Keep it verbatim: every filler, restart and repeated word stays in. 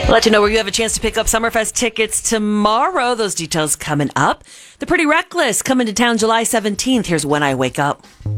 Let you know where you have a chance to pick up Summerfest tickets tomorrow. Those details coming up. The Pretty Reckless coming to town July seventeenth. Here's When I Wake Up.